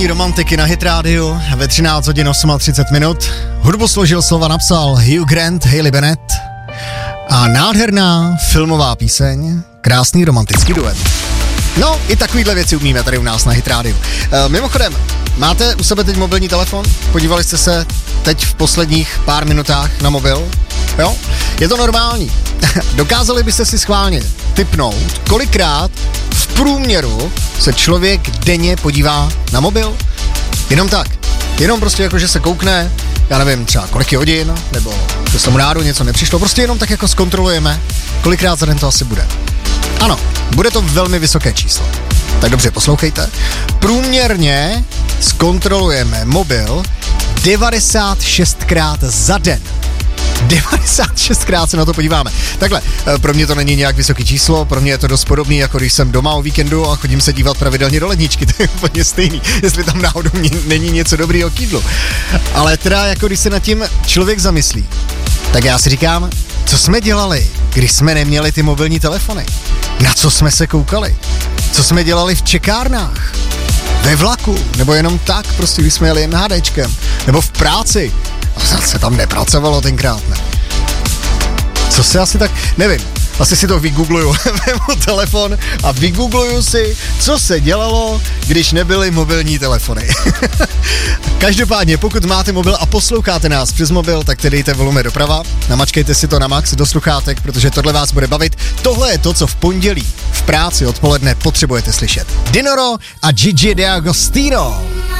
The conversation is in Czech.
nedělní romantiky na Hit Radio ve 13 hodin 38 minut. Hudbu složil, slova napsal Hugh Grant, Hayley Bennett a nádherná filmová píseň, krásný romantický duet. No, i takovýhle věci umíme tady u nás na Hit Radio. Mimochodem, máte u sebe teď mobilní telefon? Podívali jste se teď v posledních pár minutách na mobil? Jo? Je to normální. Dokázali byste si schválně tipnout, kolikrát v průměru se člověk denně podívá na mobil? Jenom tak. Jenom prostě jako, že se koukne, já nevím, třeba kolik je hodin, nebo že se mu náhodou něco nepřišlo, prostě jenom tak jako zkontrolujeme, kolikrát za den to asi bude. Ano, bude to velmi vysoké číslo. Tak dobře, poslouchejte. Průměrně zkontrolujeme mobil 96krát za den. 96krát se na to podíváme. Takhle, pro mě to není nějak vysoké číslo, pro mě je to dost podobný, jako když jsem doma o víkendu a chodím se dívat pravidelně do ledničky, to je úplně stejný, jestli tam náhodou není něco dobrýho k jídlu. Ale teda, jako když se nad tím člověk zamyslí, tak já si říkám, co jsme dělali, když jsme neměli ty mobilní telefony? Na co jsme se koukali? Co jsme dělali v čekárnách? Ve vlaku? Nebo jenom tak, prostě když jsme jeli jen HDčkem? Nebo v práci? Se tam nepracovalo tenkrát, ne? Co se asi tak, nevím, asi si to vygoogluju, vemu telefon a vygoogluju si, co se dělalo, když nebyly mobilní telefony. Každopádně, pokud máte mobil a posloucháte nás přes mobil, tak tedy dejte volume doprava, namačkejte si to na max do sluchátek, protože tohle vás bude bavit. Tohle je to, co v pondělí v práci odpoledne potřebujete slyšet. Dinoro a Gigi D'Agostino.